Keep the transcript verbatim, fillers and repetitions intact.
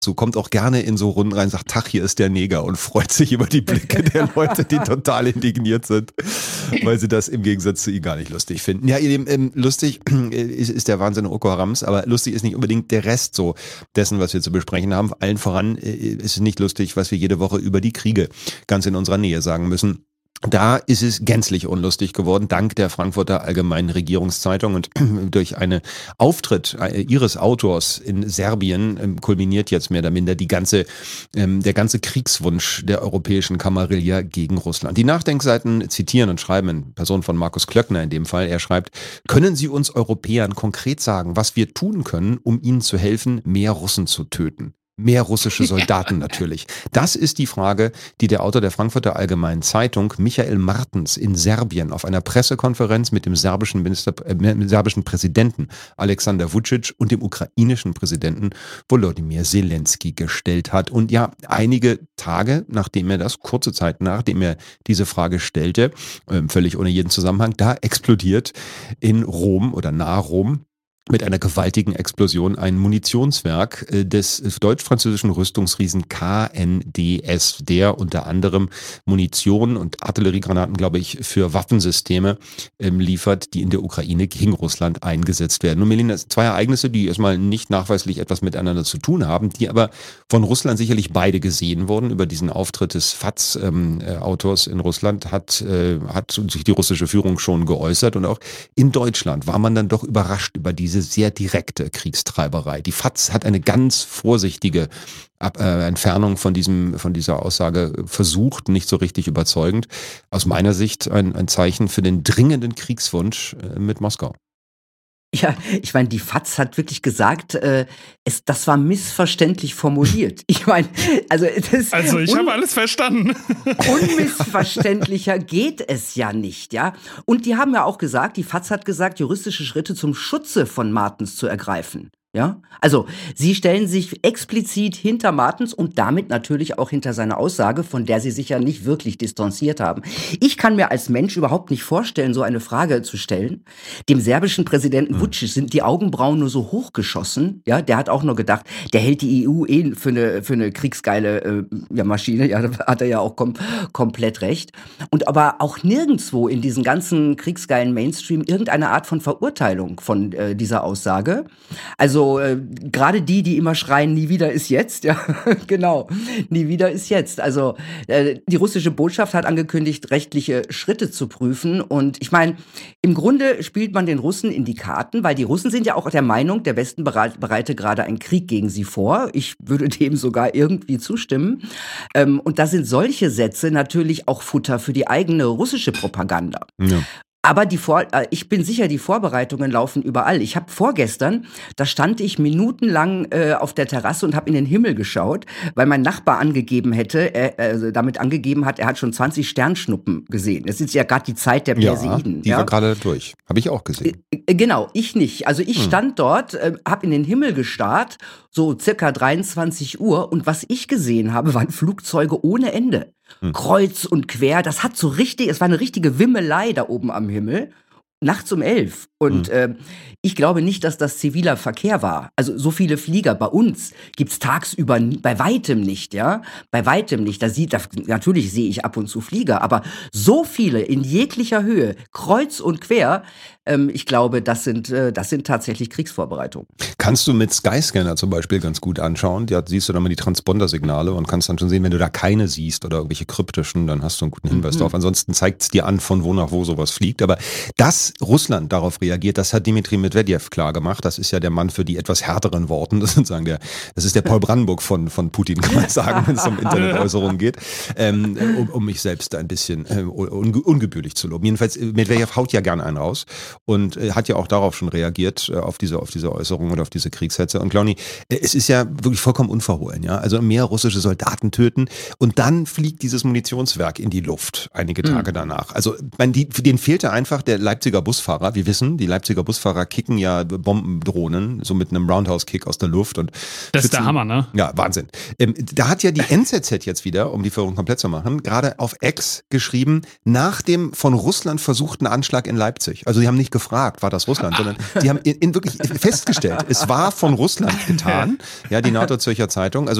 So kommt auch gerne in so Runden rein, sagt, Tag, hier ist der Neger und freut sich über die Blicke der Leute, die total indigniert sind, weil sie das im Gegensatz zu ihm gar nicht lustig finden. Ja, ihr Lieben, ähm, lustig ist, ist der Wahnsinn Oko Harams, aber lustig ist nicht unbedingt der Rest so dessen, was wir zu besprechen haben. Allen voran äh, ist es nicht lustig, was wir jede Woche über die Kriege ganz in unserer Nähe sagen müssen. Da ist es gänzlich unlustig geworden, dank der Frankfurter Allgemeinen Regierungszeitung, und durch einen Auftritt ihres Autors in Serbien kulminiert jetzt mehr oder minder die ganze, der ganze Kriegswunsch der europäischen Kamarilla gegen Russland. Die Nachdenkseiten zitieren und schreiben in Person von Markus Klöckner in dem Fall. Er schreibt: Können Sie uns Europäern konkret sagen, was wir tun können, um Ihnen zu helfen, mehr Russen zu töten? Mehr russische Soldaten natürlich. Das ist die Frage, die der Autor der Frankfurter Allgemeinen Zeitung, Michael Martens, in Serbien auf einer Pressekonferenz mit dem serbischen, Minister, äh, mit dem serbischen Präsidenten Alexander Vučić und dem ukrainischen Präsidenten Volodymyr Zelensky gestellt hat. Und ja, einige Tage, nachdem er das, kurze Zeit nachdem er diese Frage stellte, äh, völlig ohne jeden Zusammenhang, da explodiert in Rom oder nahe Rom mit einer gewaltigen Explosion ein Munitionswerk des deutsch-französischen Rüstungsriesen K N D S, der unter anderem Munition und Artilleriegranaten, glaube ich, für Waffensysteme ähm, liefert, die in der Ukraine gegen Russland eingesetzt werden. Und Melina, zwei Ereignisse, die erstmal nicht nachweislich etwas miteinander zu tun haben, die aber von Russland sicherlich beide gesehen wurden. Über diesen Auftritt des F A Z-Autors ähm, in Russland hat, äh, hat sich die russische Führung schon geäußert, und auch in Deutschland war man dann doch überrascht über diese sehr direkte Kriegstreiberei. Die F A Z hat eine ganz vorsichtige Ab, äh, Entfernung von diesem, von dieser Aussage versucht, nicht so richtig überzeugend. Aus meiner Sicht ein, ein Zeichen für den dringenden Kriegswunsch äh, mit Moskau. Ja, ich meine, die F A Z hat wirklich gesagt, äh, es, das war missverständlich formuliert. Ich meine, also das Also ich habe alles verstanden. Unmissverständlicher geht es ja nicht, ja. Und die haben ja auch gesagt, die F A Z hat gesagt, juristische Schritte zum Schutze von Martens zu ergreifen. Ja, also sie stellen sich explizit hinter Martens und damit natürlich auch hinter seiner Aussage, von der sie sich ja nicht wirklich distanziert haben. Ich kann mir als Mensch überhaupt nicht vorstellen, so eine Frage zu stellen. Dem serbischen Präsidenten Vučić sind die Augenbrauen nur so hochgeschossen. Ja, der hat auch nur gedacht, der hält die E U eh für eine für eine kriegsgeile äh, ja, Maschine. Ja, da hat er ja auch kom- komplett recht. Und aber auch nirgendwo in diesem ganzen kriegsgeilen Mainstream irgendeine Art von Verurteilung von äh, dieser Aussage. Also So, äh, gerade die, die immer schreien, nie wieder ist jetzt, ja, genau, nie wieder ist jetzt. Also äh, die russische Botschaft hat angekündigt, rechtliche Schritte zu prüfen. Und ich meine, im Grunde spielt man den Russen in die Karten, weil die Russen sind ja auch der Meinung, der Westen bereit, bereite gerade einen Krieg gegen sie vor. Ich würde dem sogar irgendwie zustimmen. Ähm, und da sind solche Sätze natürlich auch Futter für die eigene russische Propaganda. Ja. Aber die Vor- ich bin sicher, die Vorbereitungen laufen überall. Ich habe vorgestern, da stand ich minutenlang äh, auf der Terrasse und habe in den Himmel geschaut, weil mein Nachbar angegeben hätte, er, also damit angegeben hat, er hat schon zwanzig Sternschnuppen gesehen. Es ist ja gerade die Zeit der Perseiden. Ja, die ja? war gerade durch. Habe ich auch gesehen. Äh, genau, ich nicht. Also ich hm. stand dort, äh, habe in den Himmel gestarrt, so circa dreiundzwanzig Uhr, und was ich gesehen habe, waren Flugzeuge ohne Ende. Hm. Kreuz und quer, das hat so richtig, es war eine richtige Wimmelei da oben am Himmel, nachts um elf. Und hm. äh, ich glaube nicht, dass das ziviler Verkehr war. Also so viele Flieger bei uns gibt's tagsüber nie, bei weitem nicht, ja, bei weitem nicht. Da sieht, da, natürlich sehe ich ab und zu Flieger, aber so viele in jeglicher Höhe, kreuz und quer. Ähm, ich glaube, das sind, äh, das sind tatsächlich Kriegsvorbereitungen. Kannst du mit Skyscanner zum Beispiel ganz gut anschauen. Da siehst du dann mal die Transponder-Signale und kannst dann schon sehen, wenn du da keine siehst oder irgendwelche kryptischen, dann hast du einen guten Hinweis mhm. drauf. Ansonsten zeigt es dir an, von wo nach wo sowas fliegt. Aber dass Russland darauf reagiert, das hat Dimitri Medvedev klar gemacht. Das ist ja der Mann für die etwas härteren Worten. Das ist sozusagen der, das ist der Paul Brandenburg von, von Putin, kann man sagen, wenn es um Internetäußerungen geht. Ähm, um, um mich selbst ein bisschen äh, unge- ungebührlich zu loben. Jedenfalls, Medvedev haut ja gerne einen raus. Und äh, hat ja auch darauf schon reagiert, äh, auf diese auf diese Äußerung oder auf diese Kriegshetze. Und Claudi, äh, es ist ja wirklich vollkommen unverhohlen, ja. Also mehr russische Soldaten töten und dann fliegt dieses Munitionswerk in die Luft einige Tage mhm. danach. Also man, die, denen fehlte einfach der Leipziger Busfahrer. Wir wissen, die Leipziger Busfahrer kicken ja Bombendrohnen, so mit einem Roundhouse-Kick aus der Luft. Und das ist der Hammer, ne? Ja, Wahnsinn. Ähm, da hat ja die N Z Z jetzt wieder, um die Führung komplett zu machen, gerade auf X geschrieben, nach dem von Russland versuchten Anschlag in Leipzig. Also sie haben nicht gefragt, war das Russland, sondern die haben in, in wirklich festgestellt, es war von Russland getan. Ja, die Norddeutzer Zeitung. Also